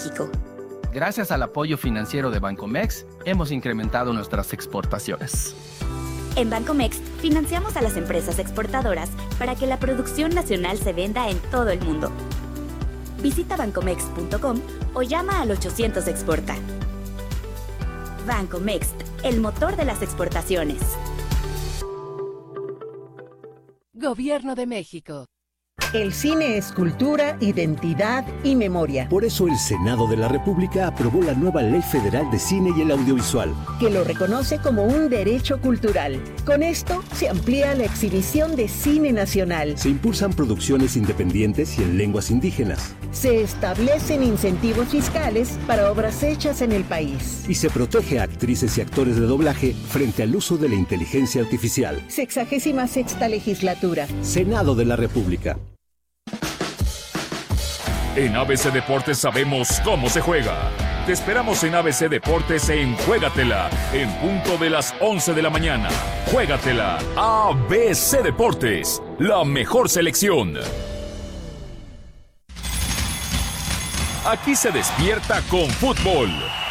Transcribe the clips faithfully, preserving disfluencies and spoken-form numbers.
México. Gracias al apoyo financiero de Bancomext, hemos incrementado nuestras exportaciones. En Bancomext, financiamos a las empresas exportadoras para que la producción nacional se venda en todo el mundo. Visita bancomext punto com o llama al ochocientos Exporta. Bancomext, el motor de las exportaciones. Gobierno de México. El cine es cultura, identidad y memoria. Por eso el Senado de la República aprobó la nueva Ley Federal de Cine y el Audiovisual, que lo reconoce como un derecho cultural. Con esto se amplía la exhibición de cine nacional. Se impulsan producciones independientes y en lenguas indígenas. Se establecen incentivos fiscales para obras hechas en el país. Y se protege a actrices y actores de doblaje frente al uso de la inteligencia artificial. Sexagésima sexta legislatura. Senado de la República. En A B C Deportes sabemos cómo se juega. Te esperamos en A B C Deportes en Juégatela, en punto de las once de la mañana. Juégatela, A B C Deportes, la mejor selección. Aquí se despierta con fútbol.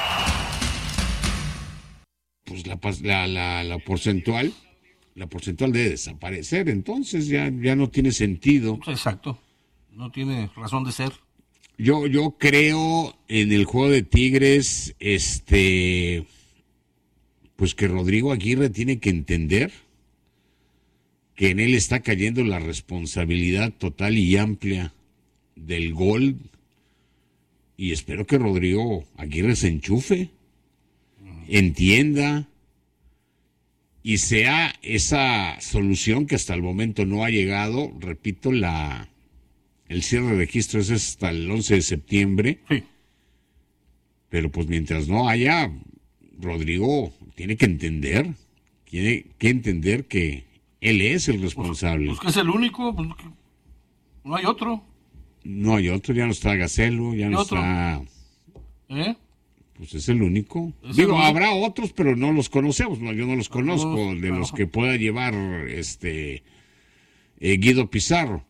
Pues la, la, la, la porcentual, la porcentual debe desaparecer, entonces ya, ya no tiene sentido. Exacto, no tiene razón de ser. Yo, yo creo en el juego de Tigres, este, pues que Rodrigo Aguirre tiene que entender que en él está cayendo la responsabilidad total y amplia del gol, y espero que Rodrigo Aguirre se enchufe, entienda y sea esa solución que hasta el momento no ha llegado. Repito, la el cierre de registros es hasta el once de septiembre. Sí. Pero pues mientras no haya, Rodrigo tiene que entender, tiene que entender que él es el responsable. Pues, pues que es el único, pues, no hay otro. No hay otro, ya no está Gacelo, ya no otro? está... ¿Eh? Pues es el único. ¿Es Digo, el único? habrá otros, pero no los conocemos. No, yo no los conozco, No, de no. los que pueda llevar este eh, Guido Pizarro.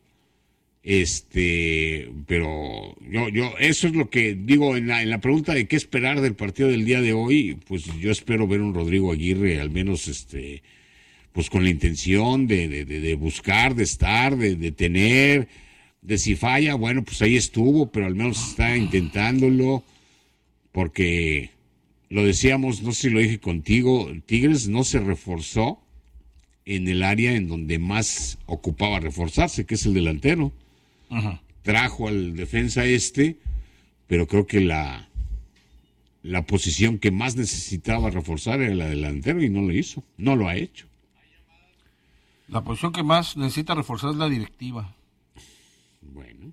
Este, pero yo, yo, eso es lo que digo en la, en la pregunta de qué esperar del partido del día de hoy. Pues yo espero ver un Rodrigo Aguirre, al menos este, pues con la intención de, de, de, de buscar, de estar, de, de tener, de si falla, bueno, pues ahí estuvo, pero al menos está intentándolo. Porque lo decíamos, no sé si lo dije contigo, Tigres no se reforzó en el área en donde más ocupaba reforzarse, que es el delantero. Ajá. Trajo al defensa este, pero creo que la, la posición que más necesitaba reforzar era la delantero y no lo hizo, no lo ha hecho. La posición que más necesita reforzar es la directiva. Bueno.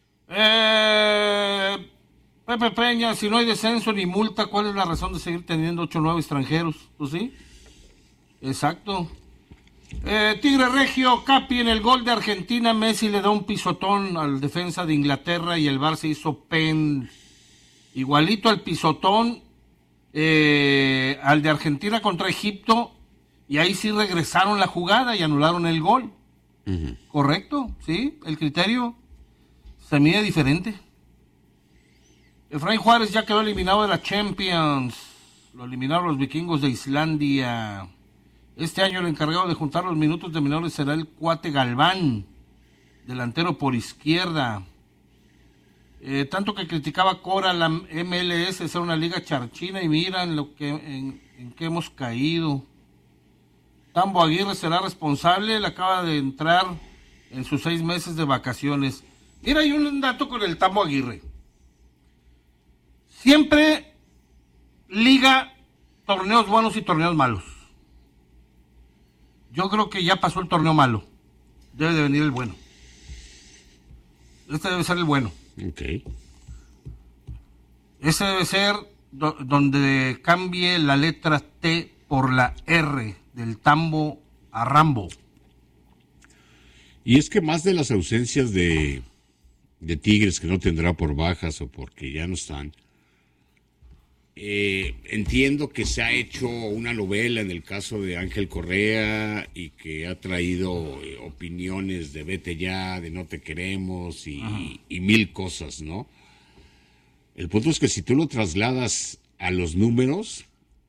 Eh... Pepe Peña, si no hay descenso ni multa, ¿cuál es la razón de seguir teniendo ocho nueve extranjeros? ¿Tú sí? Exacto. Eh, Tigre Regio, Capi en el gol de Argentina, Messi le da un pisotón al defensa de Inglaterra y el V A R se hizo pen. Igualito al pisotón eh, al de Argentina contra Egipto, y ahí sí regresaron la jugada y anularon el gol. Uh-huh. ¿Correcto? ¿Sí? El criterio se mide diferente. Efraín Juárez ya quedó eliminado de la Champions. Lo eliminaron los vikingos de Islandia. Este año el encargado de juntar los minutos de menores será el Cuate Galván, delantero por izquierda. Eh, tanto que criticaba Cora la M L S ser una liga charchina, y miran lo que en, en qué hemos caído. Tambo Aguirre será responsable, él acaba de entrar en sus seis meses de vacaciones. Mira, hay un dato con el Tambo Aguirre. Siempre liga torneos buenos y torneos malos. Yo creo que ya pasó el torneo malo. Debe de venir el bueno. Este debe ser el bueno. Ok. Ese debe ser do- donde cambie la letra T por la R, del Tambo a Rambo. Y es que más de las ausencias de, de Tigres, que no tendrá por bajas o porque ya no están, Eh, entiendo que se ha hecho una novela en el caso de Ángel Correa y que ha traído eh, opiniones de vete ya, de no te queremos y, y mil cosas, ¿no? El punto es que si tú lo trasladas a los números,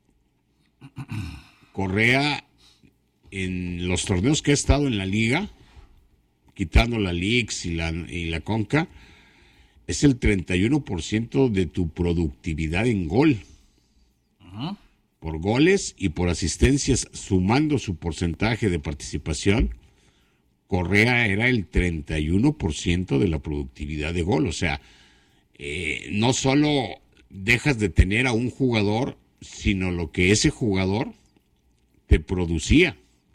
Correa en los torneos que ha estado en la liga, quitando la Leagues y la, y la Conca, es el treinta y uno por ciento de tu productividad en gol. Uh-huh. Por goles y por asistencias, sumando su porcentaje de participación, Correa era el treinta y uno por ciento de la productividad de gol. O sea, eh, no solo dejas de tener a un jugador, sino lo que ese jugador te producía.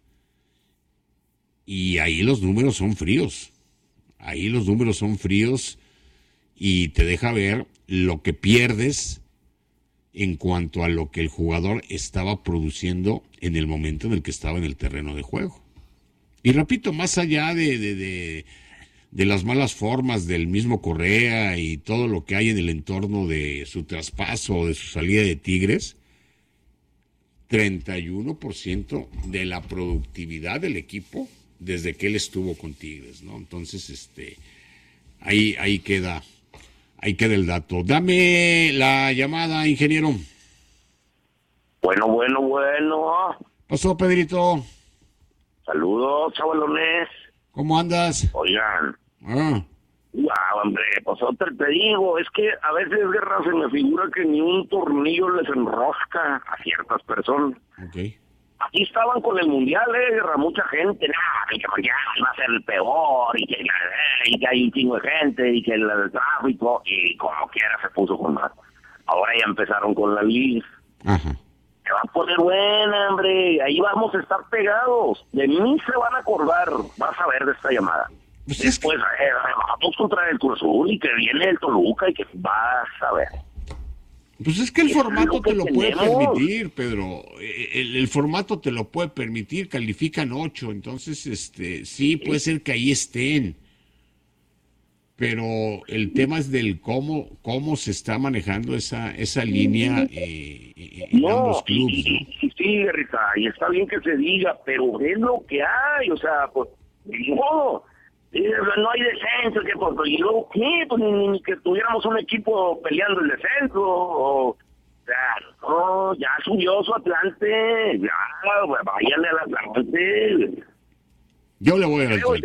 Y ahí los números son fríos. Ahí los números son fríos y te deja ver lo que pierdes en cuanto a lo que el jugador estaba produciendo en el momento en el que estaba en el terreno de juego. Y repito, más allá de, de, de, de las malas formas del mismo Correa y todo lo que hay en el entorno de su traspaso o de su salida de Tigres, treinta y uno por ciento de la productividad del equipo desde que él estuvo con Tigres, ¿no? Entonces, este, ahí, ahí queda, ahí queda el dato. Dame la llamada, ingeniero. Bueno, bueno, bueno. Pasó, Pedrito. Saludos, chavalones. ¿Cómo andas? Oigan. Ah. Wow, hombre, pues otra te digo, es que a veces, Guerra, se me figura que ni un tornillo les enrosca a ciertas personas. Okay. Aquí estaban con el Mundial, eh, Guerra, mucha gente, nah, que el Mundial va a ser el peor, y que, eh, y que hay un chingo de gente, y que el, el tráfico, y como quiera se puso con más. Ahora ya empezaron con la Liga. Ajá. Se va a poner buena, hombre, ahí vamos a estar pegados. De mí se van a acordar, vas a ver de esta llamada. Pues Después, es que... eh, vamos contra el Cruz Azul y que viene el Toluca y que vas a ver. Pues es que el es formato lo que te lo tenemos. puede permitir, Pedro. El, el formato te lo puede permitir, califican ocho, entonces, este, sí, puede ser que ahí estén. Pero el tema es del cómo, cómo se está manejando esa, esa línea eh, en no, ambos clubes, ¿no? Sí, sí, Rita, y está bien que se diga, pero es lo que hay, o sea, pues, no, no hay descenso, que pues, y luego, ¿qué? Pues ni, ni que tuviéramos un equipo peleando el descenso, o, o sea, no, ya subió su Atlante, ya, váyanle al Atlante. Yo le voy a decir.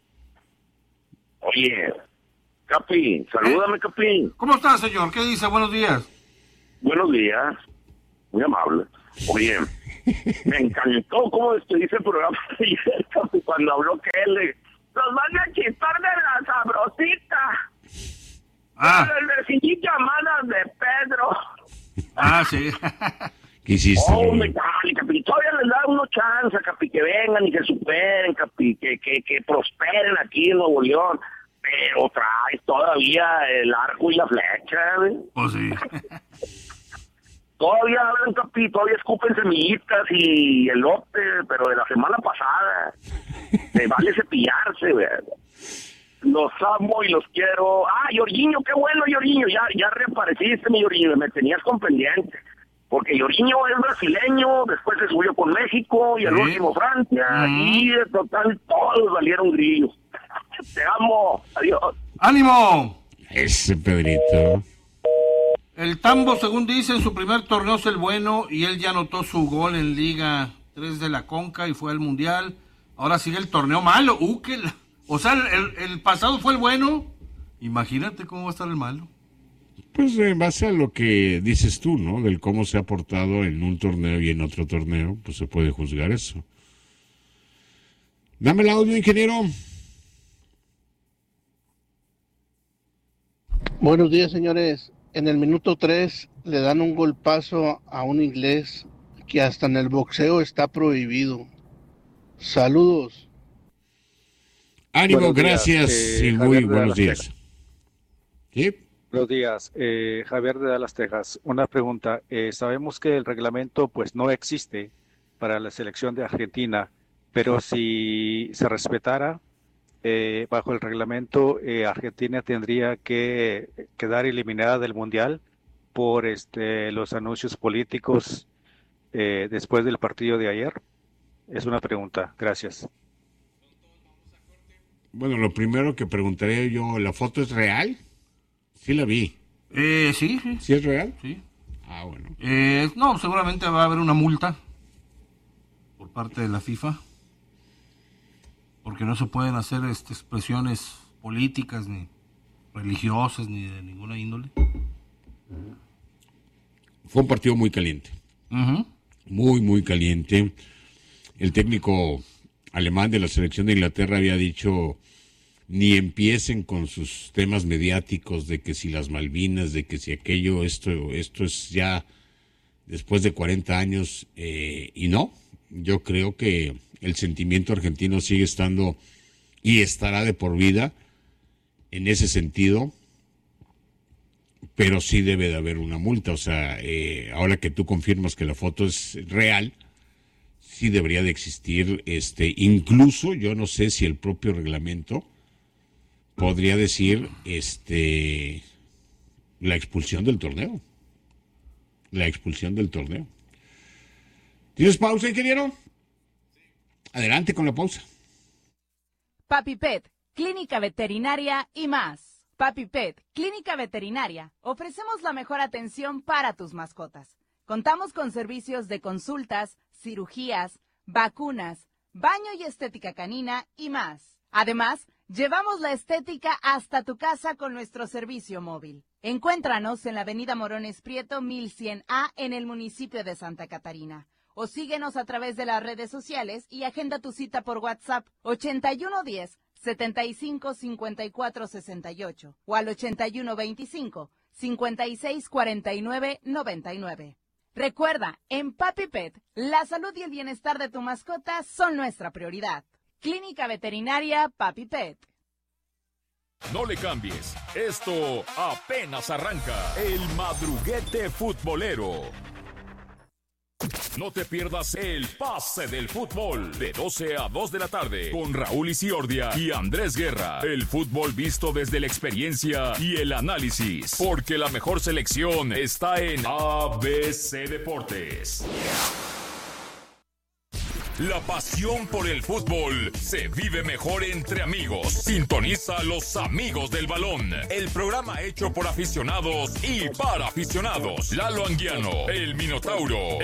Oye, Capi, salúdame, ¿Eh? Capi. ¿Cómo está, señor? ¿Qué dice? Buenos días. Buenos días. Muy amable. Oye, me encantó cómo despediste el programa de ayer, Capi, cuando habló que él le... Los van a chispar de la sabrosita. Ah. De recibir llamadas de Pedro. Ah, sí. ¿Qué hiciste? Oh, me cae, Capi. Todavía les da uno chance, Capi, que vengan y que superen, Capi, que, que, que prosperen aquí en Nuevo León. Pero traes todavía el arco y la flecha, ¿eh? Pues sí. Todavía hablan, Capi, todavía escupen semillitas y elote, pero de la semana pasada. Me vale cepillarse, ¿verdad? Los amo y los quiero. Ah, Jorginho, qué bueno, Jorginho. Ya, ya reapareciste, mi Jorginho. Me tenías con pendiente. Porque Jorginho es brasileño, después se subió con México y el ¿Sí? último Francia. Mm. Y de total, todos valieron grillos. Te amo. Adiós. ¡Ánimo! Ese Pedrito. El Tambo, según dice, en su primer torneo es el bueno y él ya anotó su gol en Liga tres de la Conca y fue al Mundial. Ahora sigue el torneo malo. Uh, que la... O sea, el, el pasado fue el bueno. Imagínate cómo va a estar el malo. Pues en base a lo que dices tú, ¿no? Del cómo se ha portado en un torneo y en otro torneo, pues se puede juzgar eso. Dame el audio, ingeniero. Buenos días, señores. En el minuto tres le dan un golpazo a un inglés que hasta en el boxeo está prohibido. Saludos. Ánimo, buenos gracias días, eh, y muy Javier de buenos Dallas, días. ¿Sí? Buenos días, eh, Javier de Dallas, Texas. Una pregunta. Eh, sabemos que el reglamento pues no existe para la selección de Argentina, pero si se respetara eh, bajo el reglamento, eh, Argentina tendría que quedar eliminada del Mundial por este los anuncios políticos eh, después del partido de ayer. Es una pregunta. Gracias. Bueno, lo primero que preguntaría yo, ¿la foto es real? Sí la vi. Eh, sí, sí. ¿Sí es real? Sí. Ah, bueno. Eh, no, seguramente va a haber una multa por parte de la FIFA, porque no se pueden hacer este, expresiones políticas ni religiosas ni de ninguna índole. Fue un partido muy caliente. Uh-huh. Muy, muy caliente. El técnico alemán de la selección de Inglaterra había dicho: ni empiecen con sus temas mediáticos de que si las Malvinas, de que si aquello, esto, esto es ya después de cuarenta años, eh, y no, yo creo que el sentimiento argentino sigue estando y estará de por vida en ese sentido, pero sí debe de haber una multa. O sea, eh, ahora que tú confirmas que la foto es real, sí debería de existir, este, incluso yo no sé si el propio reglamento podría decir, este, la expulsión del torneo, la expulsión del torneo. ¿Tienes pausa, ingeniero? Adelante con la pausa. Papi Pet, clínica veterinaria y más. Papi Pet, clínica veterinaria. Ofrecemos la mejor atención para tus mascotas. Contamos con servicios de consultas, cirugías, vacunas, baño y estética canina y más. Además, llevamos la estética hasta tu casa con nuestro servicio móvil. Encuéntranos en la avenida Morones Prieto mil cien A en el municipio de Santa Catarina. O síguenos a través de las redes sociales y agenda tu cita por WhatsApp ochenta y uno diez, setenta y cinco, cincuenta y cuatro sesenta y ocho o al ochenta y uno veinticinco, cincuenta y seis cuarenta y nueve noventa y nueve. Recuerda, en Papi Pet, la salud y el bienestar de tu mascota son nuestra prioridad. Clínica Veterinaria Papi Pet. No le cambies, esto apenas arranca. El madruguete futbolero. No te pierdas el pase del fútbol de doce a dos de la tarde con Raúl Isiordia y Andrés Guerra. El fútbol visto desde la experiencia y el análisis, porque la mejor selección está en A B C Deportes. La pasión por el fútbol se vive mejor entre amigos. Sintoniza a Los Amigos del Balón, el programa hecho por aficionados y para aficionados. Lalo Anguiano, el Minotauro.